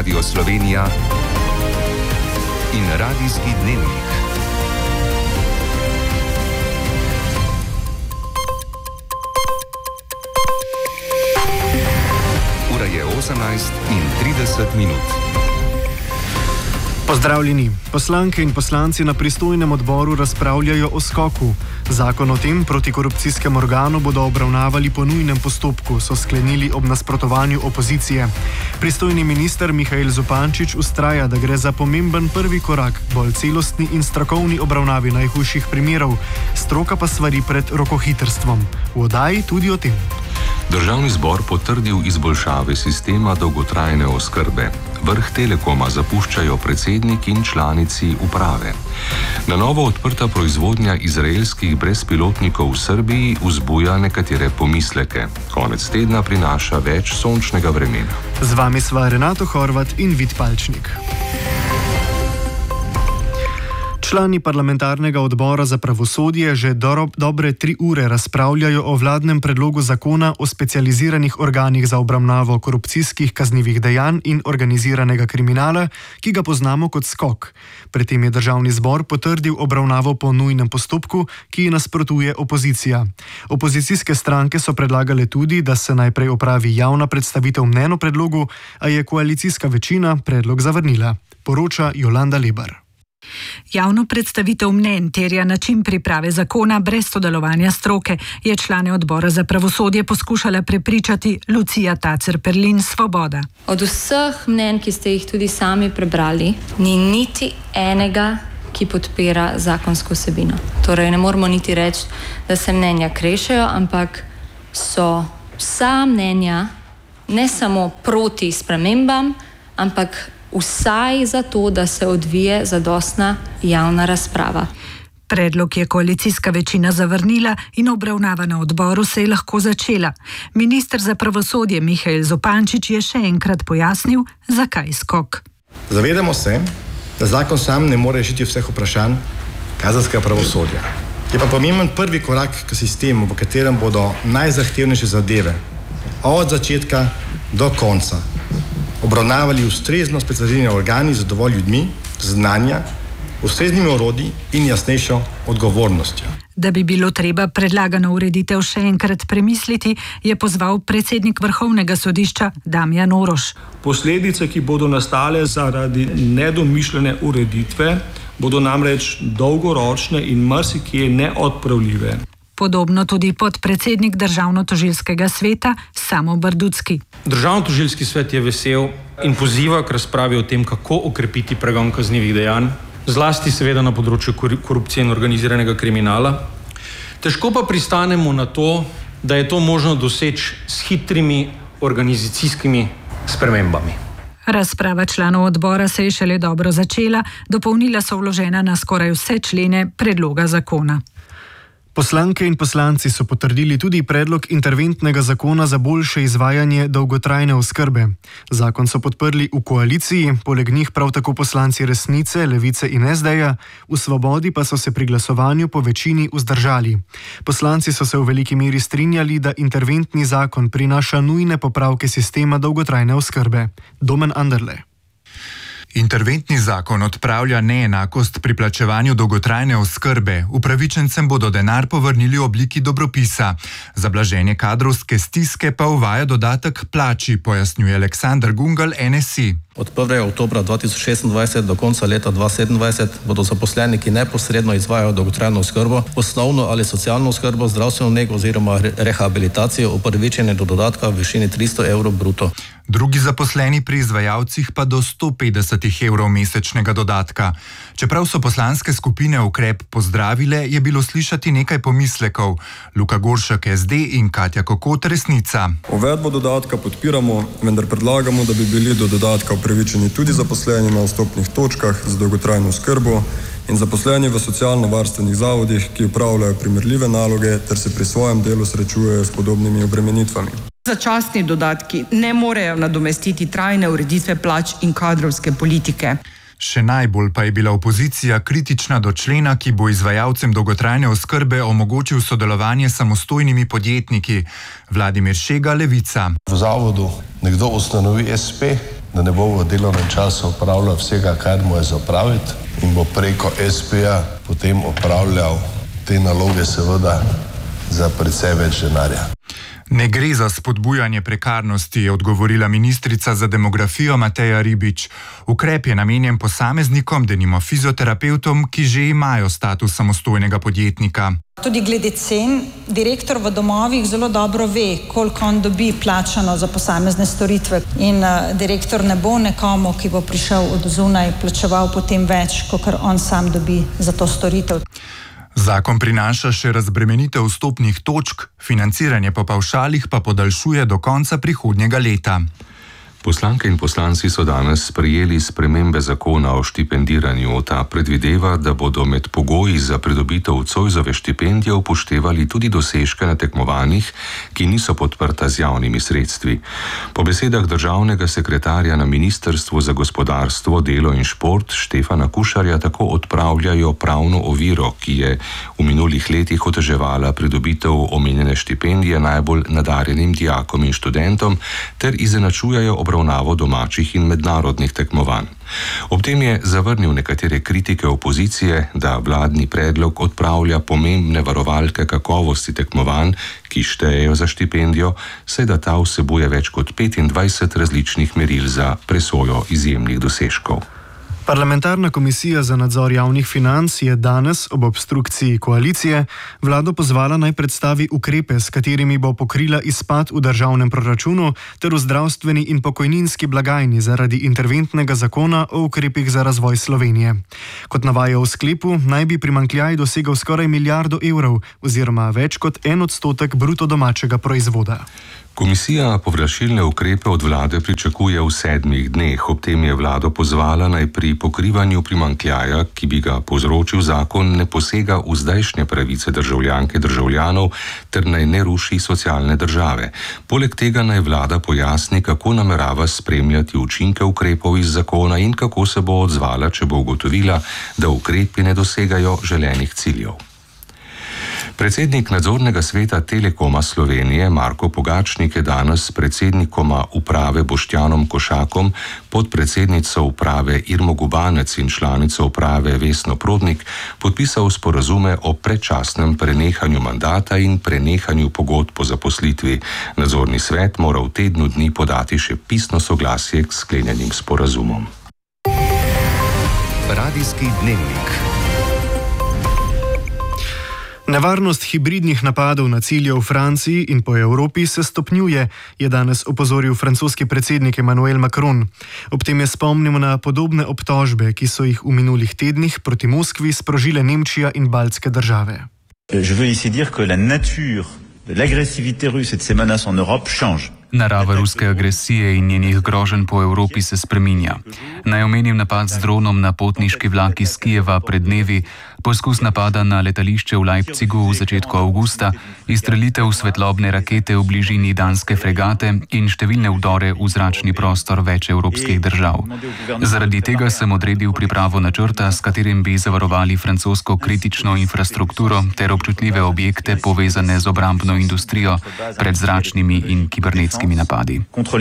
Radio Slovenija in Radijski dnevnik. Ura je 18:30. Pozdravljeni. Poslanke in poslanci na pristojnem odboru razpravljajo o skoku. Zakon o tem protikorupcijskem organu bodo obravnavali po nujnem postopku, so sklenili ob nasprotovanju opozicije. Pristojni minister Mihael Zupančič vztraja, da gre za pomemben prvi korak k bolj celostni in strokovni obravnavi najhujših primerov, stroka pa svari pred rokohitrstvom. V oddaji tudi o tem. Državni zbor potrdil izboljšave sistema dolgotrajne oskrbe. Vrh Telekoma zapuščajo predsednik in članici uprave. Na novo odprta proizvodnja izraelskih brezpilotnikov v Srbiji vzbuja nekatere pomisleke. Konec tedna prinaša več sončnega vremena. Z vami sva Renato Horvat in Vid Palčnik. Člani parlamentarnega odbora za pravosodje že dobre 3 ure razpravljajo o vladnem predlogu zakona o specializiranih organih za obravnavo korupcijskih kaznivih dejanj in organiziranega kriminala, ki ga poznamo kot SKOK. Pri tem je državni zbor potrdil obravnavo po nujnem postopku, ki ji nasprotuje opozicija. Opozicijske stranke so predlagale tudi, da se najprej opravi javna predstavitev mnenj o predlogu, a je koalicijska večina predlog zavrnila. Poroča Jolanda Lebar. Javno predstavitev mnenj terja način priprave zakona brez sodelovanja stroke, je člane odbora za pravosodje poskušala prepričati Lucija Tacer-Perlin, Svoboda. Od vseh mnenj, ki ste jih tudi sami prebrali, ni niti enega, ki podpira zakonsko vsebino. Torej ne moramo niti reči, da se mnenja krešejo, ampak so vsa mnenja ne samo proti spremembam, ampak vsaj zato, da se odvije zadostna javna razprava. Predlog je koalicijska večina zavrnila in obravnava na odboru se je lahko začela. Minister za pravosodje Mihael Zupančič je še enkrat pojasnil, zakaj skok. Zavedamo se, da zakon sam ne more rešiti vseh vprašanj kazenskega pravosodja. Je pa pomemben prvi korak k sistemu, v katerem bodo najzahtevnejše zadeve od začetka do konca obravnavali ustrezno specializirani organi z dovolj ljudmi, znanja, ustreznimi orodji in jasnejšo odgovornostjo. Da bi bilo treba predlagano ureditev še enkrat premisliti, je pozval predsednik Vrhovnega sodišča Damjan Orož. Posledice, ki bodo nastale zaradi nedomišljene ureditve, bodo namreč dolgoročne in marsikje neodpravljive. Podobno tudi podpredsednik Državnotožilskega sveta Samo Bardutzky. Državnotožilski svet je vesel in poziva k razpravi o tem, kako okrepiti pregon kaznivih dejanj, zlasti seveda na področju korupcije in organiziranega kriminala. Težko pa pristanemo na to, da je to možno doseči s hitrimi organizacijskimi spremembami. Razprava članov odbora se je šele dobro začela, dopolnila so vložena na skoraj vse člene predloga zakona. Poslanke in poslanci so potrdili tudi predlog interventnega zakona za boljše izvajanje dolgotrajne oskrbe. Zakon so podprli v koaliciji, poleg njih prav tako poslanci Resnice, Levice in SD-ja, v Svobodi pa so se pri glasovanju po večini vzdržali. Poslanci so se v veliki meri strinjali, da interventni zakon prinaša nujne popravke sistema dolgotrajne oskrbe. Domen Anderle. Interventni zakon odpravlja neenakost pri plačevanju dolgotrajne oskrbe. Upravičencem bodo denar povrnili v obliki dobropisa. Za blaženje kadrovske stiske pa uvaja dodatek plači, pojasnjuje Aleksander Gungal, NSI. Od 1. oktobra 2026 do konca leta 2027 bodo zaposleni, ki neposredno izvajajo dolgotrajno oskrbo, osnovno ali socialno oskrbo, zdravstveno nego oziroma rehabilitacijo upravičeni do dodatka v višini 300 evrov bruto. Drugi zaposleni pri izvajalcih pa do 150 evrov mesečnega dodatka. Čeprav so poslanske skupine ukrep pozdravile, je bilo slišati nekaj pomislekov. Luka Goršek, SD in Katja Kokot, Resnica. Uvedbo dodatka podpiramo, vendar predlagamo, da bi bili do dodatka upravičeni tudi zaposleni na vstopnih točkah za dolgotrajno oskrbo in zaposleni v socialno-varstvenih zavodih, ki opravljajo primerljive naloge ter se pri svojem delu srečujejo s podobnimi obremenitvami. Začasni dodatki ne morejo nadomestiti trajne ureditve plač in kadrovske politike. Še najbolj pa je bila opozicija kritična do člena, ki bo izvajalcem dolgotrajne oskrbe omogočil sodelovanje s samostojnimi podjetniki. Vladimir Šega, Levica. V zavodu nekdo ustanovi SP, da ne bo v delovnem času opravljal vsega, kar mu je za opraviti in bo preko SP-ja potem opravljal te naloge seveda za precej več denarja. Ne gre za spodbujanje prekarnosti, je odgovorila ministrica za demografijo Mateja Ribič. Ukrep je namenjen posameznikom, denimo fizioterapevtom, ki že imajo status samostojnega podjetnika. Tudi glede cen, direktor v domovih zelo dobro ve, koliko on dobi plačano za posamezne storitve in direktor ne bo nekomu, ki bo prišel od zunaj, plačeval potem več, kot on sam dobi za to storitev. Zakon prinaša še razbremenitev vstopnih točk, financiranje po pavšalih pa podaljšuje do konca prihodnjega leta. Poslanke in poslanci so danes sprejeli spremembe zakona o štipendiranju. Ta predvideva, da bodo med pogoji za pridobitev Zoisove štipendije upoštevali tudi dosežke na tekmovanjih, ki niso podprta z javnimi sredstvi. Po besedah državnega sekretarja na Ministrstvu za gospodarstvo, delo in šport Štefana Kušarja tako odpravljajo pravno oviro, ki je v minulih letih oteževala pridobitev omenjene štipendije najbolj nadarjenim dijakom in študentom ter izenačujejo obravnavo domačih in mednarodnih tekmovanj. Ob tem je zavrnil nekatere kritike opozicije, da vladni predlog odpravlja pomembne varovalke kakovosti tekmovanj, ki štejejo za štipendijo, saj da ta vsebuje več kot 25 različnih meril za presojo izjemnih dosežkov. Parlamentarna komisija za nadzor javnih financ je danes ob obstrukciji koalicije vlado pozvala naj predstavi ukrepe, s katerimi bo pokrila izpad v državnem proračunu ter v zdravstveni in pokojninski blagajni zaradi interventnega zakona o ukrepih za razvoj Slovenije. Kot navaja v sklepu, naj bi primanjkljaj dosegel skoraj milijardo evrov oziroma več kot 1% bruto domačega proizvoda. Komisija povračilne ukrepe od vlade pričakuje v 7 dneh. Ob tem je vlado pozvala naj pri pokrivanju primanjkljaja, ki bi ga povzročil zakon, ne posega v zdajšnje pravice državljanke državljanov ter naj ne ruši socialne države. Poleg tega naj vlada pojasni, kako namerava spremljati učinke ukrepov iz zakona in kako se bo odzvala, če bo ugotovila, da ukrepi ne dosegajo želenih ciljev. Predsednik nadzornega sveta Telekoma Slovenije Marko Pogačnik je danes s predsednikoma uprave Boštjanom Košakom, podpredsednico uprave Irmo Gubanec in članico uprave Vesno Prodnik podpisal sporazume o predčasnem prenehanju mandata in prenehanju pogodb po zaposlitvi. Nadzorni svet mora v tednu dni podati še pisno soglasje k sklenjenim sporazumom. Radijski dnevnik. Nevarnost hibridnih napadov na cilje v Franciji in po Evropi se stopnjuje, je danes opozoril francoski predsednik Emmanuel Macron. Ob tem je spomnil na podobne obtožbe, ki so jih v minulih tednih proti Moskvi sprožile Nemčija in baltske države. Je veux ici dire que la nature de l'agressivité russe et de ses menaces en Europe change. Narava ruske agresije in njenih groženj po Evropi se spreminja. Naj omenim napad z dronom na potniški vlak iz Kijeva pred dnevi, poskus napada na letališče v Leipzigu v začetku avgusta, izstrelitev svetlobne rakete v bližini danske fregate in številne vdore v zračni prostor več evropskih držav. Zaradi tega sem odredil pripravo načrta, s katerim bi zavarovali francosko kritično infrastrukturo ter občutljive objekte povezane z obrambno industrijo pred zračnimi in kibernetskimi napadi.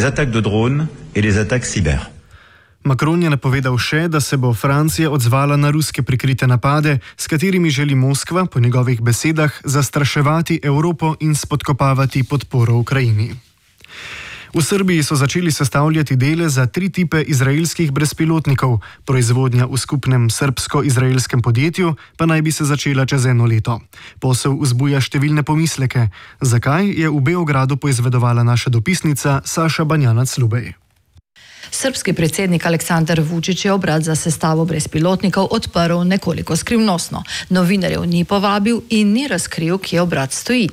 Macron je napovedal še, da se bo Francija odzvala na ruske prikrite napade, s katerimi želi Moskva, po njegovih besedah, zastraševati Evropo in spodkopavati podporo Ukrajini. V Srbiji so začeli sestavljati dele za 3 tipe izraelskih brezpilotnikov. Proizvodnja v skupnem srbsko-izraelskem podjetju pa naj bi se začela čez 1 leto. Posel vzbuja številne pomisleke. Zakaj, je v Beogradu poizvedovala naša dopisnica Saša Banjanac-Lubej. Srbski predsednik Aleksandar Vučić je obrat za sestavo brezpilotnikov odprl nekoliko skrivnostno. Novinarjev ni povabil in ni razkril, kje obrat stoji.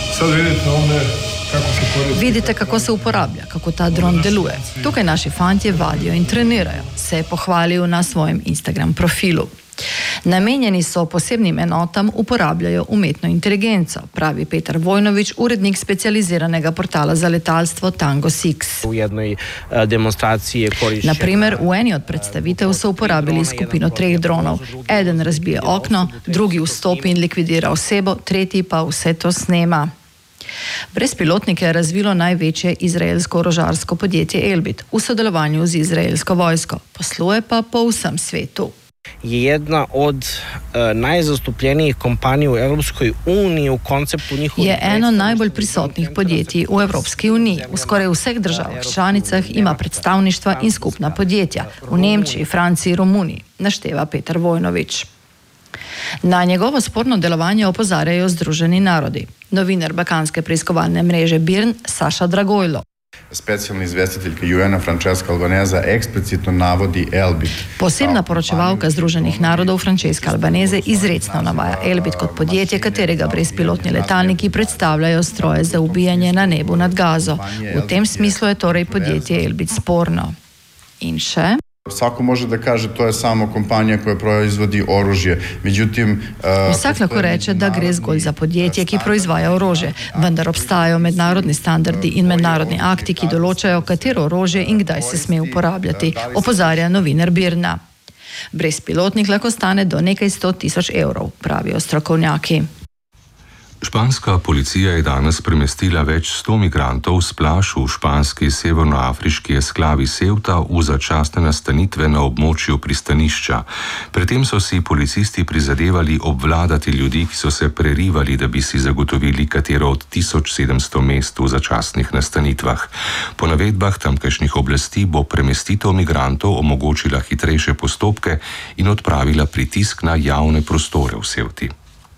Vidite, kako se uporablja, kako ta dron deluje. Tukaj naši fantje vadijo in trenirajo, se je pohvalil na svojem Instagram profilu. Namenjeni so posebnim enotam, uporabljajo umetno inteligenco, pravi Petar Vojnović, urednik specializiranega portala za letalstvo Tango 6. Naprimer, v eni od predstavitev so uporabili skupino 3 dronov. Eden razbije okno, drugi vstopi in likvidira osebo, tretji pa vse to snema. Brezpilotnike je razvilo največje izraelsko orožarsko podjetje Elbit v sodelovanju z izraelsko vojsko, posluje pa po vsem svetu. Je jedna od najzastupljenijih kompanij v Evropskoj uniji v konceptu njihovih. Je eno najbolj prisotnih podjetij v Evropski uniji. V skoraj vseh državah članicah ima predstavništva in skupna podjetja. V Nemčiji, Franciji, Romuniji, našteva Peter Vojnović. Na njegovo sporno delovanje opozarjajo Združeni narodi. Novinar balkanske preiskovalne mreže BIRN Saša Dragojlo. Specijalna izvjestiteljka UN Francesca Albanese eksplicitno navodi Elbit. Posebna poročevalka Združenih narodov Francesca Albanese izrecno navaja Elbit kot podjetje, katerega brezpilotni letalniki predstavljajo stroje za ubijanje na nebu nad Gazo. V tem smislu je torej podjetje Elbit sporno. In še? Vsako može da kaže, to je samo kompanija koja proizvodi oružje. Međutim, vsak lahko reče, da gre zgolj za podjetje, ki proizvaja orožje, vendar obstajajo mednarodni standardi in mednarodni akti, ki določajo, katero orožje in kdaj se sme uporabljati, opozarja novinar Birna. Brezpilotnik lahko stane do nekaj 100.000 evrov, pravijo strokovnjaki. Španska policija je danes premestila več 100 migrantov s plaž v španski severnoafriški esklavi Ceuta v začasne nastanitve na območju pristanišča. Predtem so si policisti prizadevali obvladati ljudi, ki so se prerivali, da bi si zagotovili katero od 1700 mest v začasnih nastanitvah. Po navedbah tamkajšnjih oblasti bo premestitev migrantov omogočila hitrejše postopke in odpravila pritisk na javne prostore v Ceuti.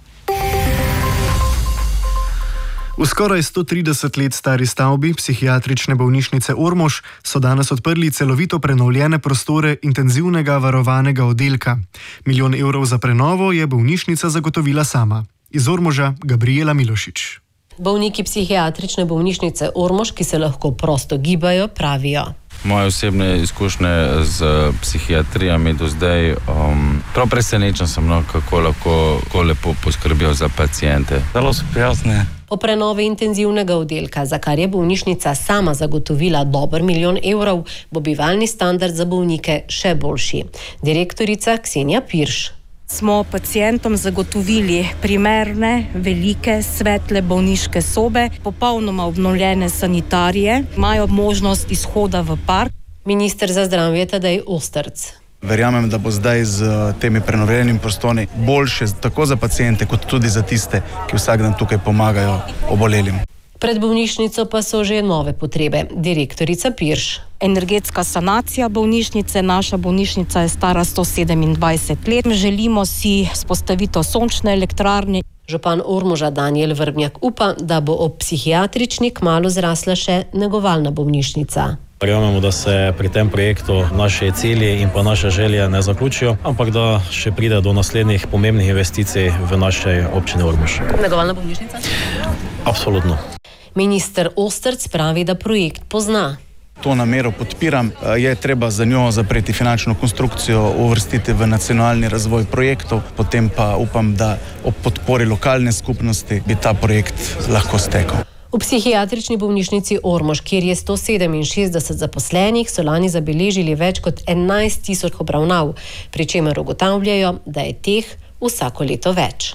V skoraj 130 let stari stavbi psihiatrične bolnišnice Ormož so danes odprli celovito prenovljene prostore intenzivnega varovanega oddelka. 1 milijon evrov za prenovo je bolnišnica zagotovila sama. Iz Ormoža Gabriela Milošič. Bolniki psihiatrične bolnišnice Ormož, ki se lahko prosto gibajo, pravijo. Moje osebne izkušnje z psihiatrijami do zdaj, prav presenečen sem, kako lahko lepo poskrbijo za pacijente. Zelo so prijazne. Po prenovi intenzivnega oddelka, za kar je bolnišnica sama zagotovila dober 1 milijon evrov, bo bivalni standard za bolnike še boljši. Direktorica Ksenija Pirš. Smo pacientom zagotovili primerne, velike, svetle bolniške sobe, popolnoma obnovljene sanitarije, imajo možnost izhoda v park. Minister za zdravje Tadej Osterc. Verjamem, da bo zdaj z temi prenovljenimi prostori boljše tako za pacijente, kot tudi za tiste, ki vsak dan tukaj pomagajo obolelim. Pred bolnišnico pa so že nove potrebe. Direktorica Pirš. Energetska sanacija bolnišnice. Naša bolnišnica je stara 127 let. Želimo si vzpostavitev sončne elektrarne. Župan Ormoža Danijel Vrbnjak upa, da bo ob psihiatrični kmalu zrasla še negovalna bolnišnica. Verjamemo, da se pri tem projektu naše cilji in pa naše želje ne zaključijo, ampak da še pride do naslednjih pomembnih investicij v našej občini Ormož. Negovalna bolnišnica? Absolutno. Minister Osterc pravi, da projekt pozna. To namero podpiram. Je treba za njo zapreti finančno konstrukcijo, uvrstiti v nacionalni razvoj projektov, potem pa upam, da ob podpori lokalne skupnosti bi ta projekt lahko stekel. V psihiatrični bolnišnici Ormož, kjer je 167 zaposlenih, so lani zabeležili več kot 11.000 obravnav, pri čemer ugotavljajo, da je teh vsako leto več.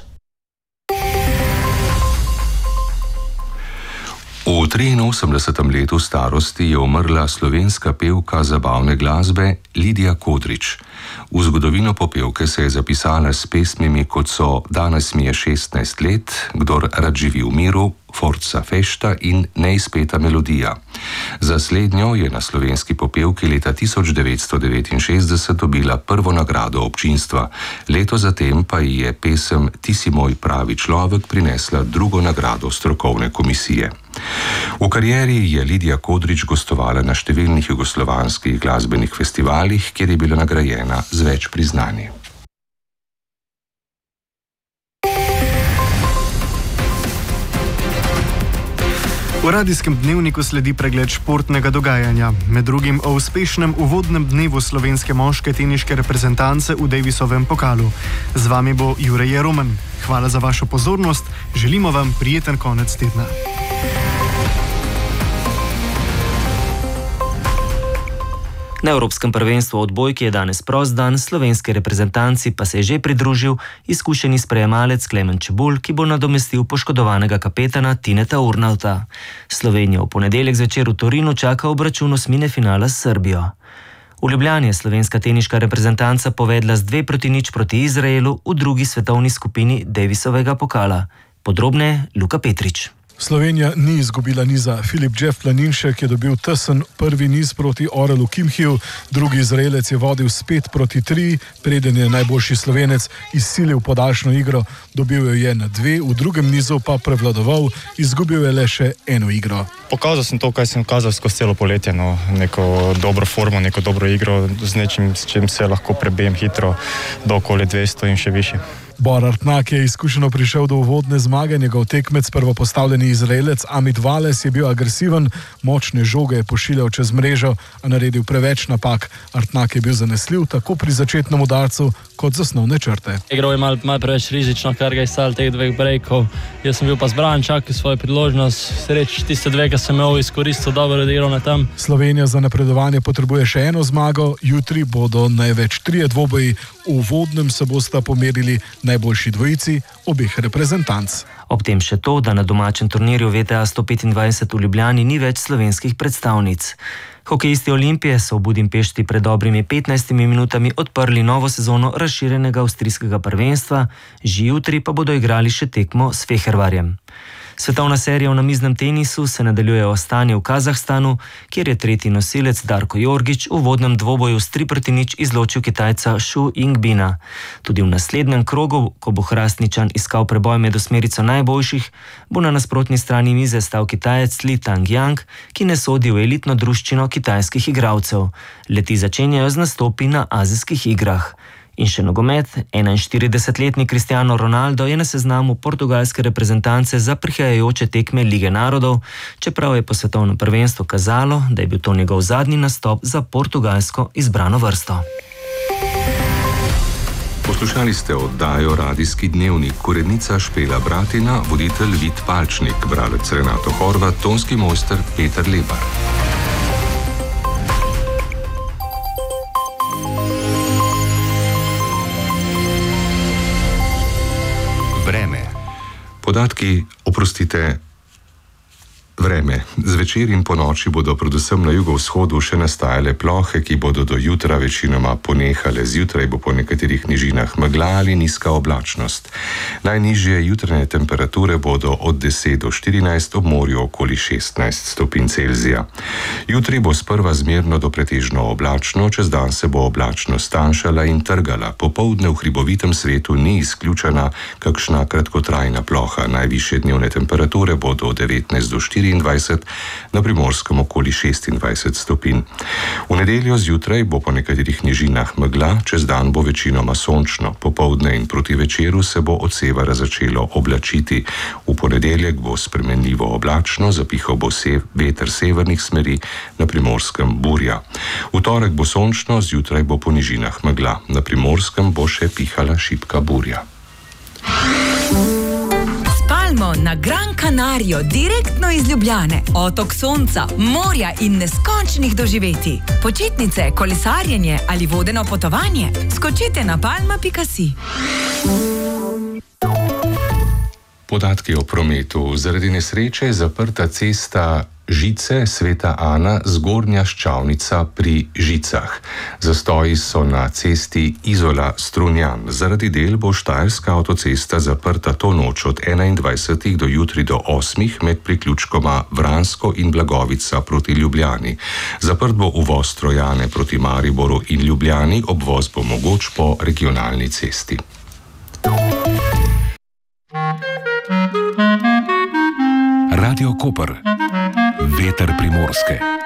V 83. letu starosti je umrla slovenska pevka zabavne glasbe Lidija Kodrič. V zgodovino popevke se je zapisala s pesmimi, kot so Danes mi je 16 let, Kdor rad živi v miru, Forza fešta in Neizpeta melodija. Za slednjo je na slovenski popevki leta 1969 dobila prvo nagrado občinstva. Leto zatem pa ji je pesem Ti si moj pravi človek prinesla drugo nagrado strokovne komisije. V karieri je Lidija Kodrič gostovala na številnih jugoslovanskih glasbenih festivalih, kjer je bila nagrajena z več priznanji. V radijskem dnevniku sledi pregled športnega dogajanja, med drugim o uspešnem uvodnem dnevu slovenske moške teniške reprezentance v Davisovem pokalu. Z vami bo Jure Jeroman. Hvala za vašo pozornost, želimo vam prijeten konec tedna. Na Evropskem prvenstvu odbojki je danes prost dan, slovenski reprezentanci pa se je že pridružil izkušeni sprejemalec Klemen Čebulj, ki bo nadomestil poškodovanega kapetana Tineta Urnauta. Slovenijo v ponedeljek zvečer v Torinu čaka obračun osmine finala s Srbijo. V Ljubljani je slovenska teniška reprezentanca povedla z 2-0 proti Izraelu v drugi svetovni skupini Davisovega pokala. Podrobneje Luka Petrič. Slovenija ni izgubila niza. Filip Jeff Planinšek je dobil tesen prvi niz proti Orelu Kimhiju, drugi Izraelec je vodil s 5-3, preden je najboljši Slovenec izsilil podaljšno igro, dobil jo je na 2, v drugem nizu pa prevladoval, izgubil je le še eno igro. Pokazal sem to, kaj sem kazal skozi celo poletje, neko dobro formo, neko dobro igro, z nečim, s čim se lahko prebijem hitro do okoli 200 in še više. Bor Artnak je izkušeno prišel do uvodne zmage, njegov tekmec, prvopostavljeni Izraelec Amit Vales, je bil agresiven, močne žoge je pošiljal čez mrežo, a naredil preveč napak. Artnak je bil zanesljiv tako pri začetnem udarcu kot zasnovne črte. Igral je malo preveč rizično, kar ga je stal teh 2 brejkov. Jaz sem bil pa zbran, čakal svojo priložnost, sreč tiste 2, ki sem imel izkoristil, dobro odigral na tam. Slovenija za napredovanje potrebuje še eno zmago, jutri bodo največ 3 dvoboji, v uvodnem se bosta pomerili najboljši dvojici obeh reprezentanc. Ob tem še to, da na domačem turnirju VTA 125 v Ljubljani ni več slovenskih predstavnic. Hokejisti Olimpije so v Budimpešti pred dobrimi 15 minutami odprli novo sezono razširjenega avstrijskega prvenstva, že jutri pa bodo igrali še tekmo s Fehervarjem. Svetovna serija v namiznem tenisu se nadaljuje v Astani v Kazahstanu, kjer je tretji nosilec Darko Jorgić v uvodnem dvoboju s 3-0 izločil Kitajca Xu Yingbina. Tudi v naslednjem krogu, ko bo Hrastničan iskal preboj med osmerico najboljših, bo na nasprotni strani mize stal Kitajec Li Tangyang, ki ne sodi v elitno druščino kitajskih igralcev. Leti začenjajo z nastopi na azijskih igrah. In še nogomet, 41-letni Cristiano Ronaldo je na seznamu portugalske reprezentance za prihajajoče tekme Lige narodov, čeprav je po svetovnem prvenstvu kazalo, da je bil to njegov zadnji nastop za portugalsko izbrano vrsto. Poslušali ste oddajo Radijski dnevnik, urednica Špela Bratina, voditelj Vid Palčnik, bralec Renato Horvat, tonski mojster Peter Lebar. Vreme. Zvečer in po noči bodo predvsem na jugovzhodu še nastajale plohe, ki bodo do jutra večinoma ponehale. Zjutraj bo po nekaterih nižinah megla ali nizka oblačnost. Najnižje jutranje temperature bodo od 10 do 14, ob morju okoli 16 stopinj Celzija. Jutri bo sprva zmerno do pretežno oblačno, čez dan se bo oblačnost tanjšala in trgala. Popoldne v hribovitem svetu ni izključena kakšna kratkotrajna ploha. Najvišje dnevne temperature bodo od 19 do 24, na Primorskem okoli 26 stopinj. V nedeljo zjutraj bo po nekaterih nižinah megla, čez dan bo večinoma sončno. Popoldne in proti večeru se bo od severa začelo oblačiti. V ponedeljek bo spremenljivo oblačno, zapihal bo veter severnih smeri, na Primorskem burja. V torek bo sončno, zjutraj bo po nižinah megla. Na Primorskem bo še pihala šibka burja. Na Gran Canario, direktno iz Ljubljane, otok sonca, morja in neskončnih doživetij. Počitnice, kolesarjenje ali vodeno potovanje? Skočite na palma.si. Podatki o prometu. Zaradi nesreče je zaprta cesta Žice Sveta Ana, Zgornja Ščavnica pri Žicah. Zastoji so na cesti Izola Strunjan. Zaradi del bo Štajerska avtocesta zaprta to noč od 21. do jutri do 8. med priključkoma Vransko in Blagovica proti Ljubljani. Zaprt bo uvoz Trojane proti Mariboru in Ljubljani, obvoz bo mogoč po regionalni cesti. Radio Koper. Veter Primorske.